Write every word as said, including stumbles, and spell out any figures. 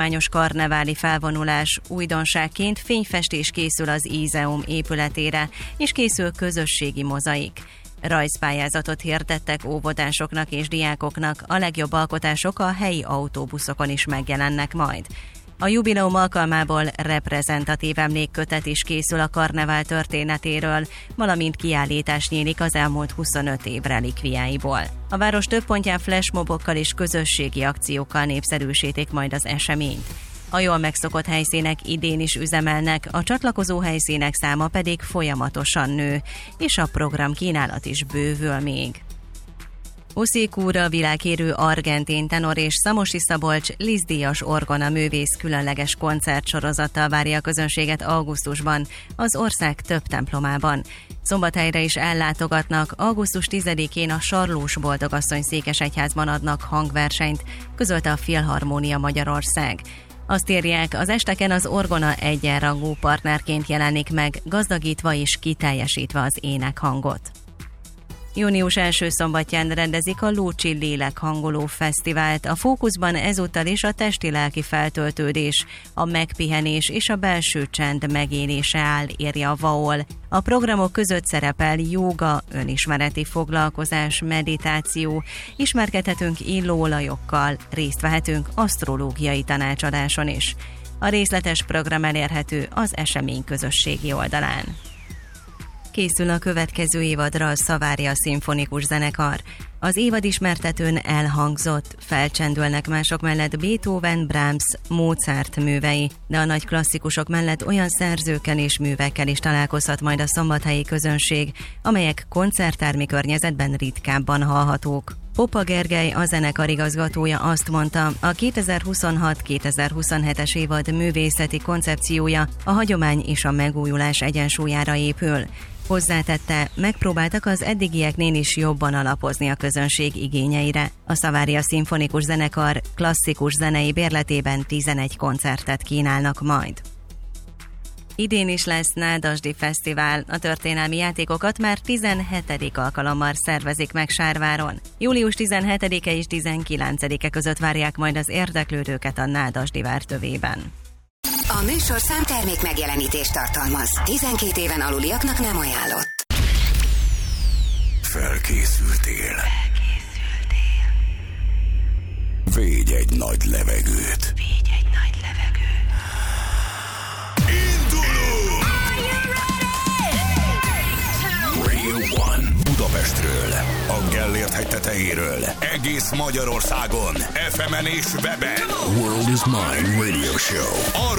hagyományos karneváli felvonulás. Újdonságként fényfestés készül az Ízeum épületére, és készül közösségi mozaik. Rajzpályázatot hirdettek óvodásoknak és diákoknak, a legjobb alkotások a helyi autóbuszokon is megjelennek majd. A jubileum alkalmából reprezentatív emlékkötet is készül a karnevál történetéről, valamint kiállítás nyílik az elmúlt huszonöt év relikviáiból. A város több pontján flashmobokkal és közösségi akciókkal népszerűsítik majd az eseményt. A jól megszokott helyszínek idén is üzemelnek, a csatlakozó helyszínek száma pedig folyamatosan nő, és a program kínálat is bővül még. José Cura világhírű argentin tenor és Szamosi Szabolcs Liszt-díjas orgona művész különleges koncertsorozattal várja a közönséget augusztusban az ország több templomában. Szombathelyre is ellátogatnak, augusztus tizedikén a Sarlós Boldogasszony székesegyházban adnak hangversenyt, közölte a Filharmónia Magyarország. Azt írják, az esteken az orgona egyenrangú partnerként jelenik meg, gazdagítva és kiteljesítve az énekhangot. Június első szombatján rendezik a Lócsi Lélekhangoló Fesztivált. A fókuszban ezúttal is a testi-lelki feltöltődés, a megpihenés és a belső csend megélése áll, írja a vaol. A programok között szerepel jóga, önismereti foglalkozás, meditáció, ismerkedhetünk illóolajokkal, részt vehetünk asztrológiai tanácsadáson is. A részletes program elérhető az esemény közösségi oldalán. Készül a következő évadra a Savaria Szimfonikus Zenekar. Az évad ismertetőn elhangzott, felcsendülnek mások mellett Beethoven, Brahms, Mozart művei, de a nagy klasszikusok mellett olyan szerzőkkel és művekkel is találkozhat majd a szombathelyi közönség, amelyek koncerttermi környezetben ritkábban hallhatók. Popa Gergely, a zenekar igazgatója azt mondta, a kétezer-huszonhat kétezer-huszonhetes évad művészeti koncepciója a hagyomány és a megújulás egyensúlyára épül. Hozzátette, megpróbáltak az eddigieknél is jobban alapozni a közönség igényeire. A Savaria Szimfonikus Zenekar klasszikus zenei bérletében tizenegy koncertet kínálnak majd. Idén is lesz Nádasdy Fesztivál. A történelmi játékokat már tizenhetedik alkalommal szervezik meg Sárváron. július tizenhetedike és tizenkilencedike között várják majd az érdeklődőket a Nádasdy vártövében. A műsor számtermék megjelenítést tartalmaz. tizenkét éven aluliaknak nem ajánlott. Felkészültél. Felkészültél. Védj egy nagy levegőt. Védj egy nagy levegőt. Indulunk! Radio One Budapestről, a Gellért hegy tetejéről, egész Magyarországon, ef emen és weben. World is Mine Radio Show. A